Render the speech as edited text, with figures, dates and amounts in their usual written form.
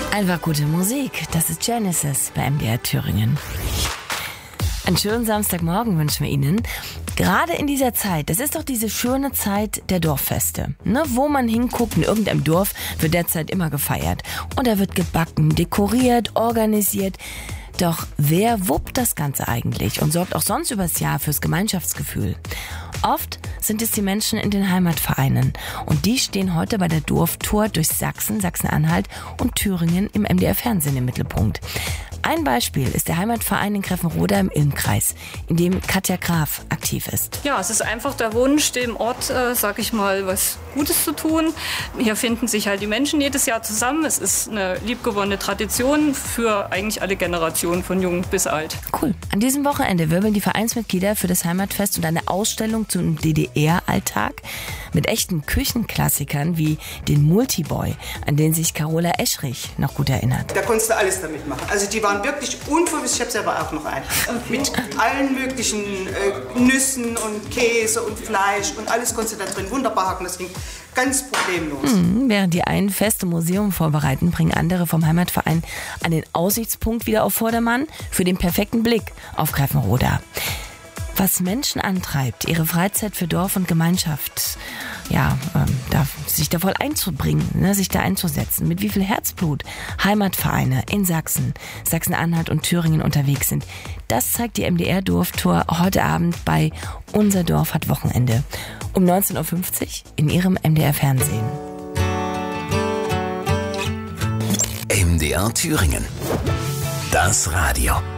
Einfach gute Musik, das ist Genesis bei MDR Thüringen. Einen schönen Samstagmorgen wünschen wir Ihnen. Gerade in dieser Zeit, das ist doch diese schöne Zeit der Dorffeste. Ne, wo man hinguckt, in irgendeinem Dorf wird derzeit immer gefeiert. Und da wird gebacken, dekoriert, organisiert. Doch wer wuppt das Ganze eigentlich und sorgt auch sonst übers Jahr fürs Gemeinschaftsgefühl? Oft sind es die Menschen in den Heimatvereinen. Und die stehen heute bei der Dorftour durch Sachsen, Sachsen-Anhalt und Thüringen im MDR-Fernsehen im Mittelpunkt. Ein Beispiel ist der Heimatverein in Greffenroda im Ilmkreis, in dem Katja Graf aktiv ist. Ja, es ist einfach der Wunsch, dem Ort, sag ich mal, was Gutes zu tun. Hier finden sich halt die Menschen jedes Jahr zusammen. Es ist eine liebgewonnene Tradition für eigentlich alle Generationen, von jung bis alt. Cool. An diesem Wochenende wirbeln die Vereinsmitglieder für das Heimatfest und eine Ausstellung zum DDR-Alltag mit echten Küchenklassikern wie den Multiboy, an den sich Carola Eschrich noch gut erinnert. Da konntest du alles damit machen. Also die waren wirklich unverwüstlich. Ich habe selber auch noch einen. Mit allen möglichen Nüssen und Käse und Fleisch und alles konntest du da drin wunderbar hacken. Das ging ganz problemlos. Während die einen feste Museum vorbereiten, bringen andere vom Heimatverein einen Aussichtspunkt wieder auf Vordermann für den perfekten Blick auf Greffenroda. Was Menschen antreibt, ihre Freizeit für Dorf und Gemeinschaft, sich da voll einzubringen, sich da einzusetzen, mit wie viel Herzblut Heimatvereine in Sachsen, Sachsen-Anhalt und Thüringen unterwegs sind, das zeigt die MDR-Dorftour heute Abend bei Unser Dorf hat Wochenende um 19.50 Uhr in Ihrem MDR-Fernsehen. MDR Thüringen. Das Radio.